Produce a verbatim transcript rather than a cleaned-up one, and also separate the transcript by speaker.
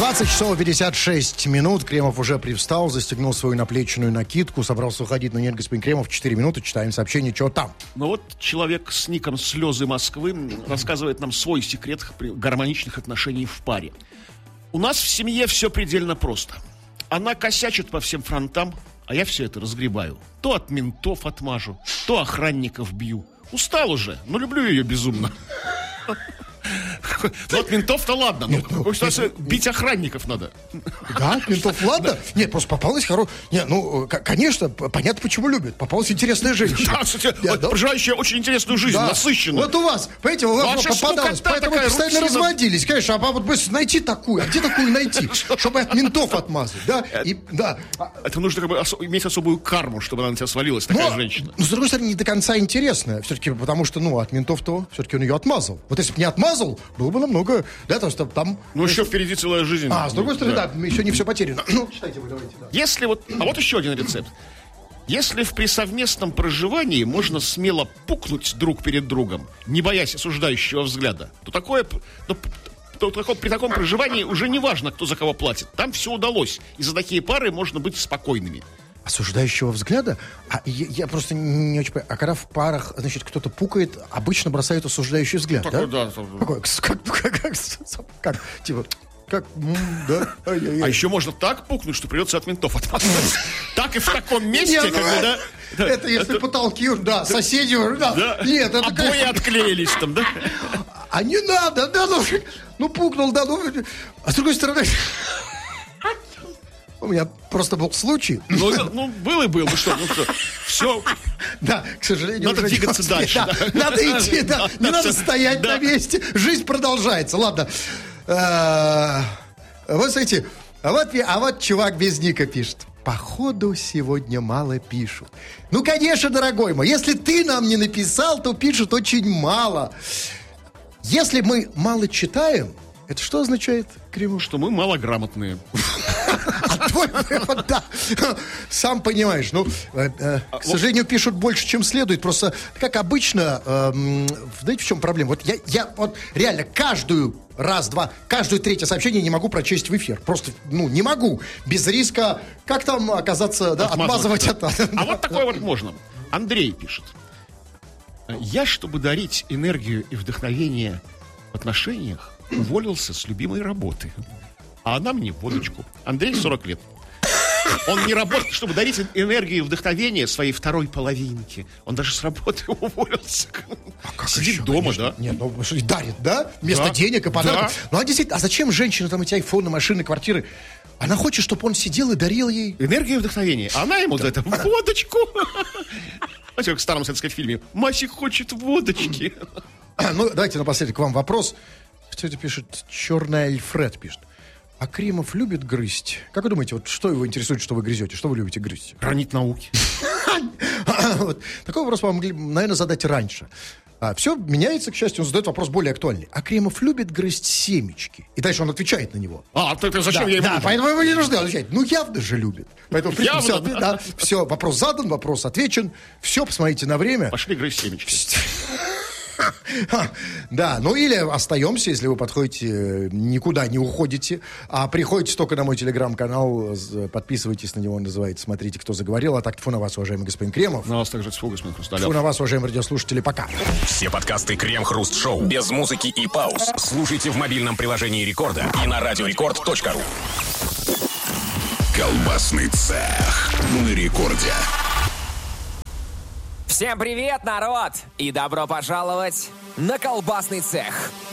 Speaker 1: двадцать часов пятьдесят шесть минут. Кремов уже привстал, застегнул свою наплечную накидку, собрался уходить. Но нет, господин Кремов, четыре минуты, читаем сообщение, что там.
Speaker 2: Ну вот человек с ником «Слезы Москвы» рассказывает нам свой секрет гармоничных отношений в паре. У нас в семье все предельно просто. Она косячит по всем фронтам, а я все это разгребаю. То от ментов отмажу, то охранников бью. Устал уже, но люблю ее безумно. Ну, от ментов-то ладно. Нет, ну, ну, нет, бить охранников надо.
Speaker 1: Да, от ментов ладно? Нет, просто попалась хорошая... Нет, ну, конечно, понятно, почему любят. Попалась интересная женщина.
Speaker 2: Да, кстати, yeah, да. Проживающая очень интересную жизнь, да. Насыщенную.
Speaker 1: Вот у вас, понимаете, у вас ну, попадалось. Поэтому вы постоянно рутина... разводились. Конечно, а вот бы найти такую. А где такую найти? Чтобы от ментов отмазать, да? И, да.
Speaker 2: Это нужно как бы иметь особую карму, чтобы она на тебя свалилась, такая но, женщина.
Speaker 1: Но, с другой стороны, не до конца интересная. Все-таки, потому что, ну, от ментов-то все-таки он ее отмазал. Вот если бы не отмазал, было бы намного, да, то, что там...
Speaker 2: Ну, еще впереди целая жизнь.
Speaker 1: А, с другой стороны, да, да еще не все потеряно. Ну, читайте вы, давайте, да.
Speaker 2: Если вот... А вот еще один рецепт. Если в при совместном проживании можно смело пукнуть друг перед другом, не боясь осуждающего взгляда, то такое... То, то, то, при таком проживании уже не важно, кто за кого платит. Там все удалось. И за такие пары можно быть спокойными.
Speaker 1: Осуждающего взгляда? А я, я просто не очень понимаю. А когда в парах, значит, кто-то пукает, обычно бросают осуждающий взгляд,
Speaker 2: такой,
Speaker 1: да?
Speaker 2: Да.
Speaker 1: Какой, как, как, как, как, типа, как, да?
Speaker 2: А еще можно так пукнуть, что придется от ментов отмазываться. Так и в таком месте, как бы, да?
Speaker 1: Это если потолки, да, соседи, да. Нет, это...
Speaker 2: Обои отклеились там, да?
Speaker 1: А не надо, да, ну, ну пукнул, да, ну... А с другой стороны... У меня просто был случай.
Speaker 2: Ну, ну был и был. Ну что, ну что, все.
Speaker 1: Да, к сожалению,
Speaker 2: надо
Speaker 1: уже
Speaker 2: двигаться дальше.
Speaker 1: Да, да. Надо идти, да. Не надо все. Стоять да. на месте. Жизнь продолжается. Ладно. А, вот смотрите, а вот, а вот чувак без ника пишет. Походу, сегодня мало пишут. Ну, конечно, дорогой мой, если ты нам не написал, то пишут очень мало. Если мы мало читаем, это что означает, Кремов?
Speaker 2: Что мы малограмотные.
Speaker 1: А твой вывод, да. Сам понимаешь, ну, э, э, к сожалению, пишут больше, чем следует. Просто, как обычно, э, знаете, в чем проблема? Вот я, я вот реально каждую раз-два, каждое третье сообщение не могу прочесть в эфир. Просто, ну, не могу. Без риска, как там оказаться, да, отмазывать от...
Speaker 2: А вот такое вот можно. Андрей пишет. Я, чтобы дарить энергию и вдохновение в отношениях, уволился с любимой работы. А она мне водочку. Андрей, сорок лет. Он не работает, чтобы дарить энергию и вдохновение своей второй половинке. Он даже с работы уволился.
Speaker 1: А как
Speaker 2: Сидит
Speaker 1: еще,
Speaker 2: дома,
Speaker 1: конечно.
Speaker 2: да?
Speaker 1: Нет, ну дарит, да? Вместо да. денег и подарков. Да. Ну а действительно, а зачем женщина, там эти айфоны, машины, квартиры? Она хочет, чтобы он сидел и дарил ей...
Speaker 2: Энергию и вдохновение. А она ему да. это водочку. Знаете, как в старом советском фильме. Масик хочет водочки.
Speaker 1: Ну, давайте напоследок к вам вопрос. Кто это пишет? Черный Альфред пишет. А Кремов любит грызть? Как вы думаете, вот что его интересует, что вы грызете? Что вы любите грызть?
Speaker 2: Гранит науки.
Speaker 1: Вот. Такой вопрос вам могли, наверное, задать раньше. А, все меняется, к счастью, он задает вопрос более актуальный. А Кремов любит грызть семечки? И дальше он отвечает на него.
Speaker 2: А, ты, зачем
Speaker 1: да,
Speaker 2: я ему
Speaker 1: Да, поэтому ему не нужно отвечать. Ну, явно же любит. Поэтому, в принципе, все, да. Да, все, вопрос задан, вопрос отвечен. Все, посмотрите на время.
Speaker 2: Пошли грызть семечки.
Speaker 1: Да, ну или остаемся, если вы подходите, никуда не уходите, а приходите только на мой телеграм-канал, подписывайтесь на него, он называется «Смотрите, кто заговорил». А так, тьфу на вас, уважаемый господин Кремов.
Speaker 2: На вас также тьфу, господин Хрусталев.
Speaker 1: Тьфу на вас, уважаемые радиослушатели, пока.
Speaker 3: Все подкасты Крем-Хруст-Шоу без музыки и пауз слушайте в мобильном приложении Рекорда и на радиорекорд точка ру. Колбасный цех на Рекорде.
Speaker 4: Всем привет, народ! И добро пожаловать на Колбасный цех.